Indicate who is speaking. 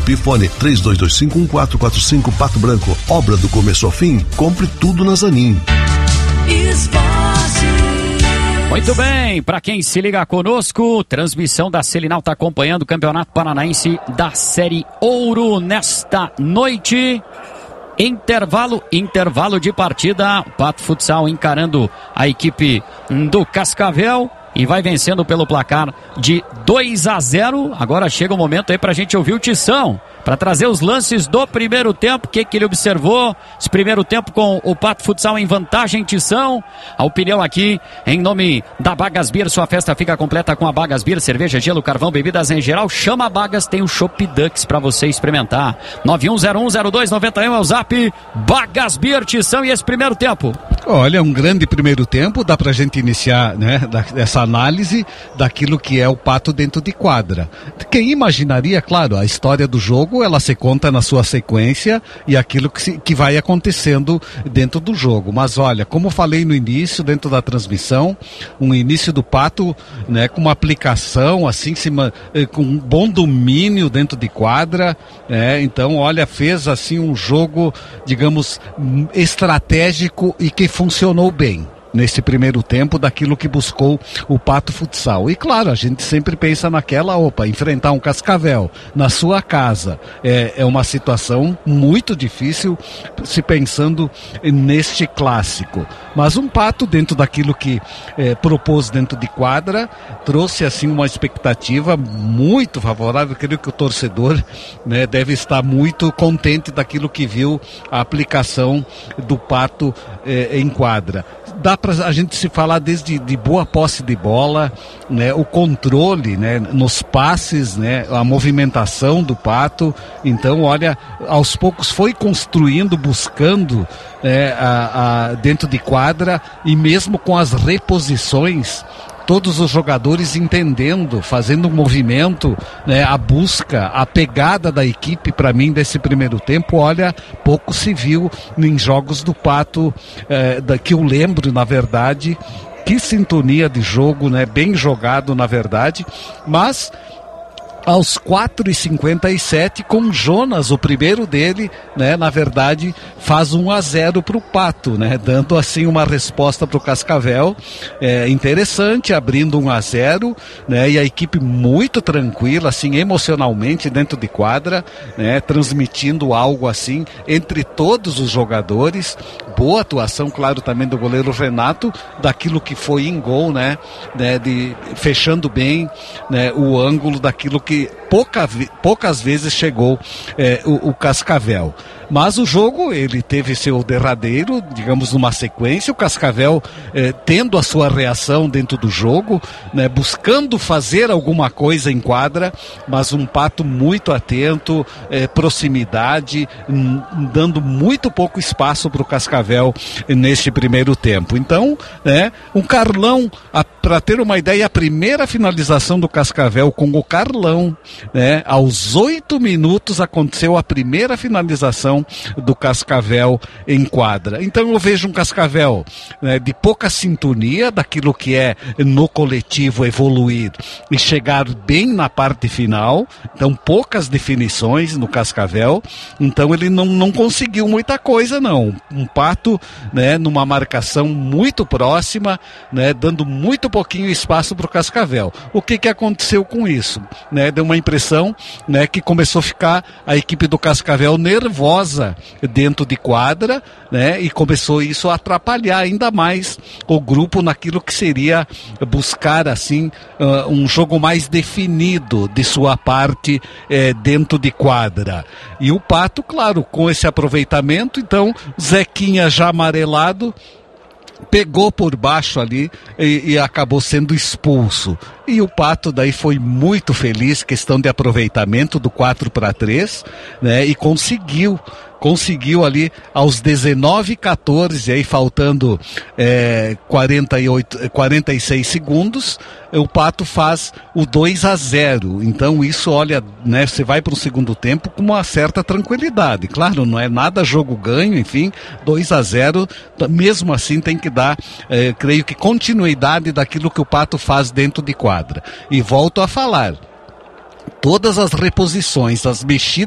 Speaker 1: Tupi, fone 32251445, Pato Branco. Obra do começo ao fim, compre tudo na Zanin.
Speaker 2: Muito bem, para quem se liga conosco, transmissão da Selinal está acompanhando o Campeonato Paranaense da Série Ouro nesta noite. Intervalo de partida, o Pato Futsal encarando a equipe do Cascavel e vai vencendo pelo placar de 2-0. Agora chega o momento aí pra gente ouvir o Tição, para trazer os lances do primeiro tempo, o que ele observou. Esse primeiro tempo com o Pato Futsal em vantagem, Tição. A opinião aqui em nome da Bagas Beer. Sua festa fica completa com a Bagas Beer, cerveja, gelo, carvão, bebidas em geral. Chama a Bagas, tem o Chopp Ducks para você experimentar. 91010291 é o zap. Bagas Beer, Tição, e esse primeiro tempo.
Speaker 3: Olha, um grande primeiro tempo, dá pra gente iniciar, né, essa análise daquilo que é o Pato dentro de quadra. Quem imaginaria, claro, a história do jogo, ela se conta na sua sequência e aquilo que vai acontecendo dentro do jogo. Mas olha, como eu falei no início, dentro da transmissão, um início do Pato, né, com uma aplicação assim, com um bom domínio dentro de quadra, então olha, fez assim um jogo, digamos, estratégico e que funcionou bem nesse primeiro tempo daquilo que buscou o Pato Futsal. E claro, a gente sempre pensa enfrentar um Cascavel na sua casa é uma situação muito difícil, se pensando neste clássico. Mas um Pato, dentro daquilo que propôs dentro de quadra, trouxe assim uma expectativa muito favorável. Eu creio que o torcedor, né, deve estar muito contente daquilo que viu a aplicação do Pato em quadra. Dá para a gente se falar desde de boa posse de bola, né, o controle, né, nos passes, né, a movimentação do Pato. Então, olha, aos poucos foi construindo, buscando dentro de quadra, e mesmo com as reposições, todos os jogadores entendendo, fazendo um movimento, né, a busca, a pegada da equipe, para mim, desse primeiro tempo, olha, pouco se viu em jogos do Pato, que eu lembro, na verdade. Que sintonia de jogo, né, bem jogado, na verdade, mas aos 4h57, com Jonas, o primeiro dele, né, na verdade, faz 1-0 para o Pato, né, dando assim uma resposta para o Cascavel, interessante, abrindo 1-0, né, e a equipe muito tranquila, assim, emocionalmente dentro de quadra, né, transmitindo algo assim entre todos os jogadores. Boa atuação, claro, também do goleiro Renato, daquilo que foi em gol, né, fechando bem, né, o ângulo daquilo que poucas vezes chegou o Cascavel. Mas o jogo, ele teve seu derradeiro, digamos, numa sequência, o Cascavel tendo a sua reação dentro do jogo, né, buscando fazer alguma coisa em quadra, mas um Pato muito atento, proximidade, dando muito pouco espaço para o Cascavel neste primeiro tempo. Então, um Carlão, para ter uma ideia, a primeira finalização do Cascavel com o Carlão, né, aos 8 minutos aconteceu a primeira finalização do Cascavel em quadra. Então eu vejo um Cascavel, né, de pouca sintonia daquilo que é no coletivo evoluir e chegar bem na parte final. Então poucas definições no Cascavel, então ele não conseguiu muita coisa, não. Um Pato, né, numa marcação muito próxima, né, dando muito pouquinho espaço para o Cascavel. O que aconteceu com isso? Né, deu uma impressão, né, que começou a ficar a equipe do Cascavel nervosa dentro de quadra, né, e começou isso a atrapalhar ainda mais o grupo naquilo que seria buscar assim um jogo mais definido de sua parte dentro de quadra. E o Pato, claro, com esse aproveitamento, então Zequinha já amarelado, pegou por baixo ali e acabou sendo expulso. E o Pato daí foi muito feliz, questão de aproveitamento do 4-3, né, e conseguiu ali aos 19h14, aí faltando 46 segundos, o Pato faz o 2-0. Então isso, olha, né, você vai para o segundo tempo com uma certa tranquilidade. Claro, não é nada jogo ganho, enfim, 2-0, mesmo assim tem que dar, creio que, continuidade daquilo que o Pato faz dentro de quadra. E volto a falar, todas as reposições, as mexidas